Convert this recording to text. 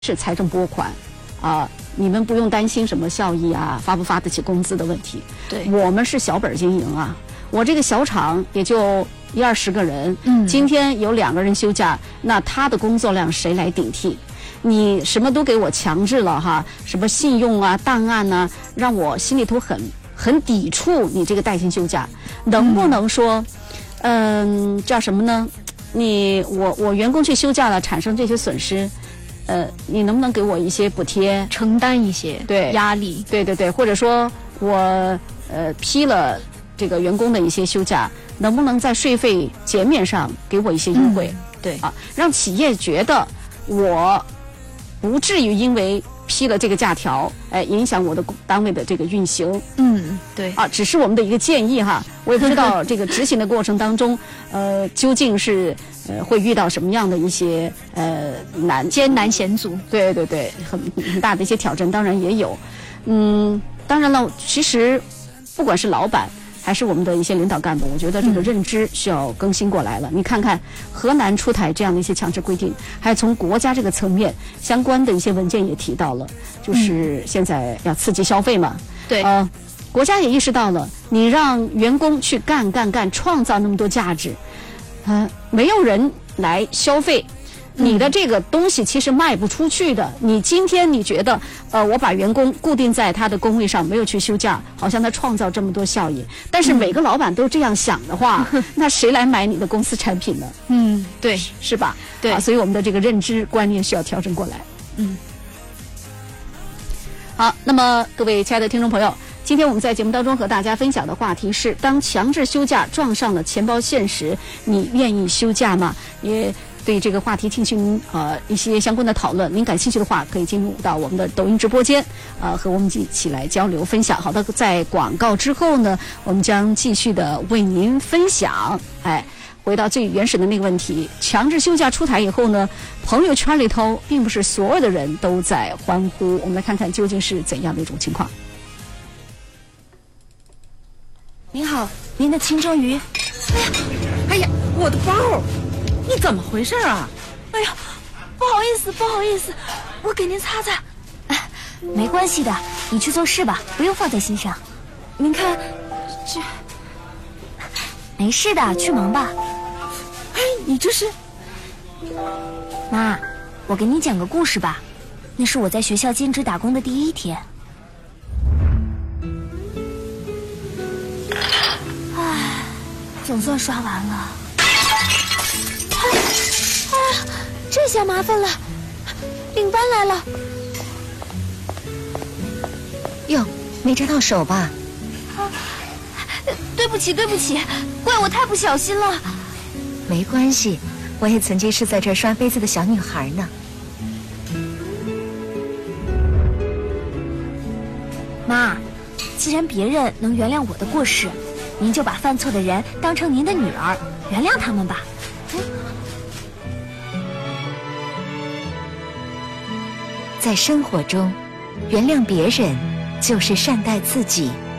是财政拨款，你们不用担心什么效益啊，发不发得起工资的问题。 对， 我们是小本经营啊，我这个小厂也就10-20个人，今天有2个人休假，那他的工作量谁来顶替？你什么都给我强制了哈，什么信用啊、档案啊，让我心里头很抵触你这个带薪休假，能不能说，叫什么呢？我员工去休假了，产生这些损失。你能不能给我一些补贴， 承担一些压力？ 对，或者说我批了这个员工的一些休假，能不能在税费减免上给我一些优惠？ 对让企业觉得我不至于因为批了这个假条，影响我的单位的这个运行。 对只是我们的一个建议哈，我也不知道这个执行的过程当中，究竟是会遇到什么样的一些艰难险阻。 对，很大的一些挑战，当然也有。当然了，其实不管是老板还是我们的一些领导干部，我觉得这个认知需要更新过来了。你看看河南出台这样的一些强制规定，还有从国家这个层面相关的一些文件也提到了，就是现在要刺激消费嘛。 对， 国家也意识到了，你让员工去干，创造那么多价值，没有人来消费。你的这个东西其实卖不出去的。你今天你觉得，我把员工固定在他的工位上，没有去休假，好像他创造这么多效益。但是每个老板都这样想的话，那谁来买你的公司产品呢？ 对， 是吧？ 对， 所以我们的这个认知观念需要调整过来。好，那么各位亲爱的听众朋友，今天我们在节目当中和大家分享的话题是：当强制休假撞上了钱包现实，你愿意休假吗？也对这个话题进行一些相关的讨论，您感兴趣的话，可以进入到我们的抖音直播间，和我们一起来交流分享。好的，在广告之后呢，我们将继续的为您分享。回到最原始的那个问题，强制休假出台以后呢，朋友圈里头并不是所有的人都在欢呼。我们来看看究竟是怎样的一种情况。 您好，您的清蒸鱼。 哎呀，我的包！你怎么回事啊？ 哎呀，不好意思，我给您擦擦。没关系的，你去做事吧，不用放在心上。您看，这没事的，去忙吧。 哎，你这是？ 妈，我给你讲个故事吧。那是我在学校兼职打工的第1天。唉，总算刷完了。哎呀，这下麻烦了，领班来了。 哟，没扎到手吧？ 对不起，怪我太不小心了。 没关系，我也曾经是在这儿刷杯子的小女孩呢。 妈，既然别人能原谅我的过失，您就把犯错的人当成您的女儿，原谅他们吧。 在生活中，原谅别人就是善待自己。